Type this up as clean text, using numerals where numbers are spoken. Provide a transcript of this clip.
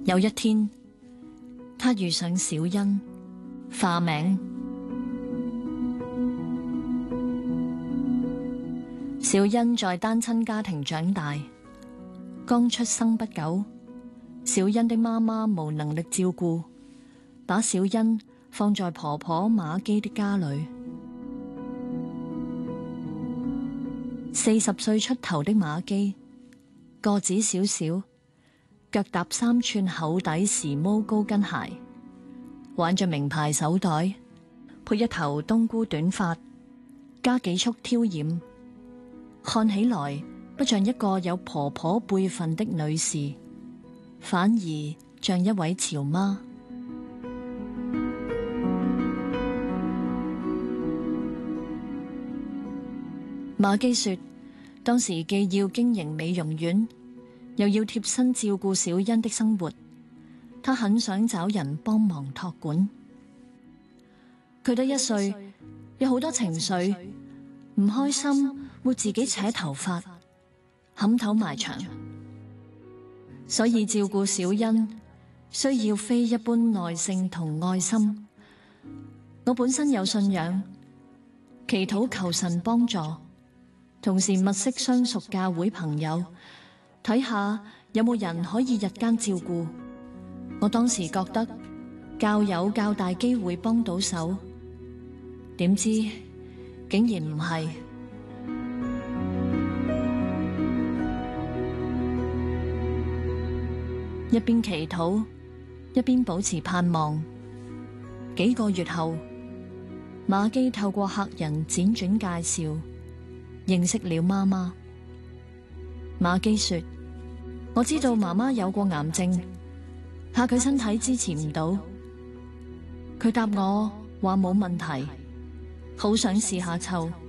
有一天，他遇上小欣，化名。小欣在單親家庭長大，剛出生不久，小欣的媽媽無能力照顧，把小欣放在婆婆馬基的家裏。40歲出頭的馬基，個子小小，腳踏3寸厚底時髦高跟鞋，挽着名牌手袋，配一頭冬菇短髮，加幾束挑染，看起來不像一個有婆婆輩分的女士，反而像一位潮媽。馬基說，當時既要經營美容院，又要貼身照顧小欣的生活，他很想找人幫忙託管。佢得1歲，有好多情緒，唔開心會自己扯頭髮，冚頭埋牆，所以照顧小欣需要非一般耐性同愛心。我本身有信仰，祈禱求神幫助，同時物色相熟教會朋友，睇下有冇人可以日間照顧。我當時覺得教友較大機會幫到手，點知竟然唔係。一邊祈禱，一邊保持盼望。幾個月後，馬基透過客人輾轉介紹，認識了媽媽。馬基說，我知道媽媽有過癌症，怕佢身體支持唔到。佢答我話冇問題，好想試下湊。